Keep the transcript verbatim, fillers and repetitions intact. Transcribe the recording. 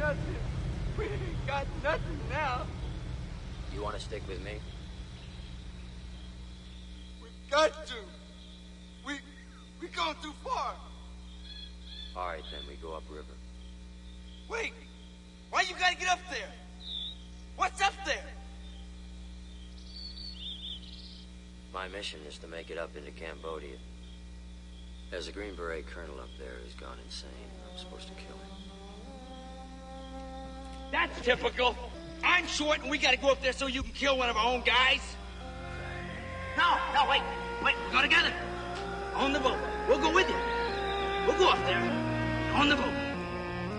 nothing. We ain't got nothing now. You want to stick with me? We've got to. We, we gone too far. All right, then we go upriver. Wait, why you gotta get up there? What's up there? My mission is to make it up into Cambodia. There's a Green Beret colonel up there who's gone insane. I'm supposed to kill him. That's typical. I'm short and we gotta go up there so you can kill one of our own guys. No, no, wait. Wait, we'll go together. On the boat. We'll go with you. We'll go up there. On the boat.